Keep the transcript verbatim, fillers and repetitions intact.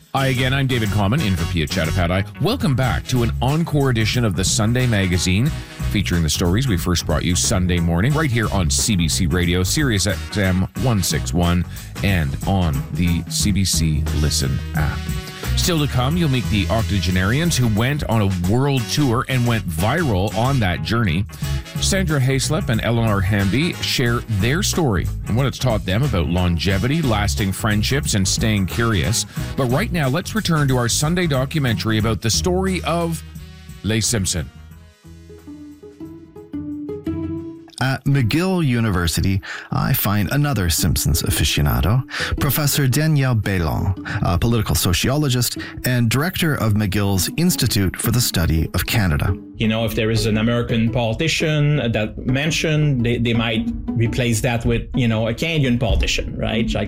Hi again, I'm David Common, in for Pia Chattopadhyay. Welcome back to an encore edition of the Sunday Magazine, featuring the stories we first brought you Sunday morning, right here on C B C Radio, Sirius X M one sixty-one, and on the C B C Listen app. Still to come, you'll meet the octogenarians who went on a world tour and went viral on that journey. Sandra Hayslip and Eleanor Hamby share their story and what it's taught them about longevity, lasting friendships, and staying curious. But right now, let's return to our Sunday documentary about the story of Les Simpson. At McGill University, I find another Simpsons aficionado, Professor Danielle Bailon, a political sociologist and director of McGill's Institute for the Study of Canada. You know, if there is an American politician that mentioned, they, they might replace that with, you know, a Canadian politician, right? Like